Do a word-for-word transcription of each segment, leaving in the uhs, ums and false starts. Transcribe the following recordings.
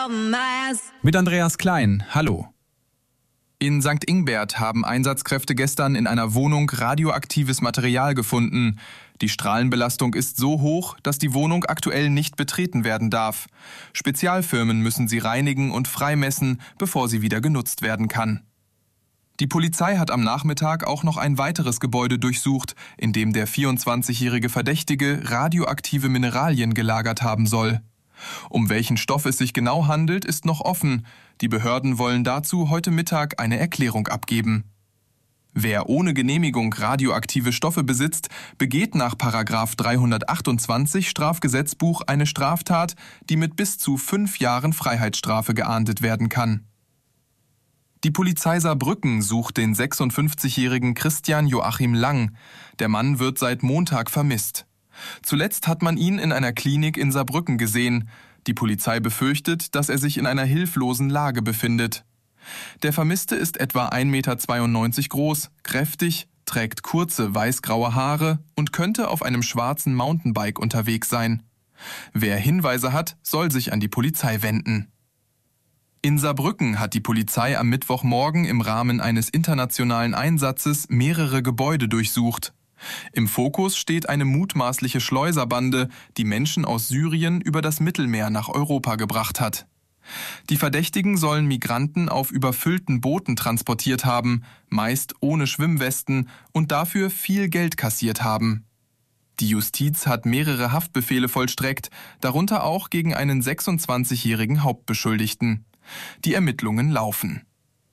Mit Andreas Klein, hallo. In Sankt Ingbert haben Einsatzkräfte gestern in einer Wohnung radioaktives Material gefunden. Die Strahlenbelastung ist so hoch, dass die Wohnung aktuell nicht betreten werden darf. Spezialfirmen müssen sie reinigen und freimessen, bevor sie wieder genutzt werden kann. Die Polizei hat am Nachmittag auch noch ein weiteres Gebäude durchsucht, in dem der vierundzwanzigjährige Verdächtige radioaktive Mineralien gelagert haben soll. Um welchen Stoff es sich genau handelt, ist noch offen. Die Behörden wollen dazu heute Mittag eine Erklärung abgeben. Wer ohne Genehmigung radioaktive Stoffe besitzt, begeht nach Paragraph dreihundertachtundzwanzig Strafgesetzbuch eine Straftat, die mit bis zu fünf Jahren Freiheitsstrafe geahndet werden kann. Die Polizei Saarbrücken sucht den sechsundfünfzigjährigen Christian Joachim Lang. Der Mann wird seit Montag vermisst. Zuletzt hat man ihn in einer Klinik in Saarbrücken gesehen. Die Polizei befürchtet, dass er sich in einer hilflosen Lage befindet. Der Vermisste ist etwa ein Meter zweiundneunzig groß, kräftig, trägt kurze weißgraue Haare und könnte auf einem schwarzen Mountainbike unterwegs sein. Wer Hinweise hat, soll sich an die Polizei wenden. In Saarbrücken hat die Polizei am Mittwochmorgen im Rahmen eines internationalen Einsatzes mehrere Gebäude durchsucht. Im Fokus steht eine mutmaßliche Schleuserbande, die Menschen aus Syrien über das Mittelmeer nach Europa gebracht hat. Die Verdächtigen sollen Migranten auf überfüllten Booten transportiert haben, meist ohne Schwimmwesten, und dafür viel Geld kassiert haben. Die Justiz hat mehrere Haftbefehle vollstreckt, darunter auch gegen einen sechsundzwanzigjährigen Hauptbeschuldigten. Die Ermittlungen laufen.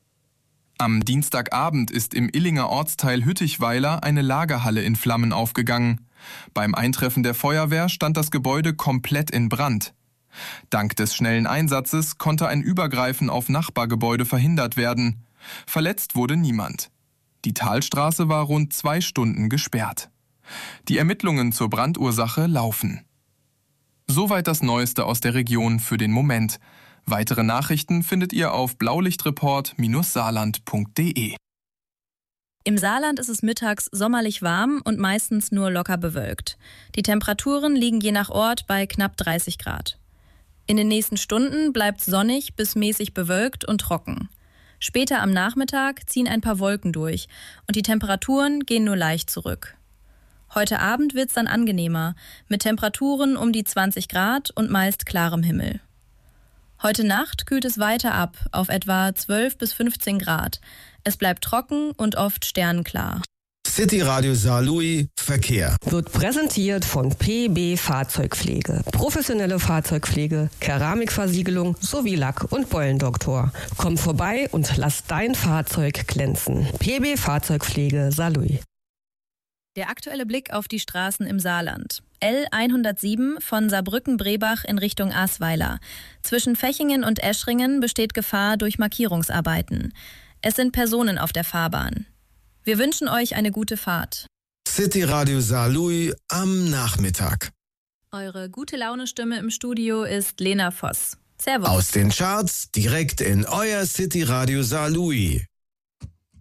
Am Dienstagabend ist im Illinger Ortsteil Hüttichweiler eine Lagerhalle in Flammen aufgegangen. Beim Eintreffen der Feuerwehr stand das Gebäude komplett in Brand. Dank des schnellen Einsatzes konnte ein Übergreifen auf Nachbargebäude verhindert werden. Verletzt wurde niemand. Die Talstraße war rund zwei Stunden gesperrt. Die Ermittlungen zur Brandursache laufen. Soweit das Neueste aus der Region für den Moment. Weitere Nachrichten findet ihr auf blaulichtreport Bindestrich saarland Punkt de. Im Saarland ist es mittags sommerlich warm und meistens nur locker bewölkt. Die Temperaturen liegen je nach Ort bei knapp dreißig Grad. In den nächsten Stunden bleibt es sonnig bis mäßig bewölkt und trocken. Später am Nachmittag ziehen ein paar Wolken durch und die Temperaturen gehen nur leicht zurück. Heute Abend wird es dann angenehmer, mit Temperaturen um die zwanzig Grad und meist klarem Himmel. Heute Nacht kühlt es weiter ab auf etwa zwölf bis fünfzehn Grad. Es bleibt trocken und oft sternenklar. City Radio Saarlouis Verkehr wird präsentiert von P B Fahrzeugpflege. Professionelle Fahrzeugpflege, Keramikversiegelung sowie Lack- und Beulendoktor. Komm vorbei und lass dein Fahrzeug glänzen. P B Fahrzeugpflege Saarlouis. Der aktuelle Blick auf die Straßen im Saarland. L hundertsieben von Saarbrücken-Brebach in Richtung Asweiler. Zwischen Fechingen und Eschringen besteht Gefahr durch Markierungsarbeiten. Es sind Personen auf der Fahrbahn. Wir wünschen euch eine gute Fahrt. City Radio Saarlouis am Nachmittag. Eure gute Laune-Stimme im Studio ist Lena Voss. Servus. Aus den Charts direkt in euer City Radio Saarlouis.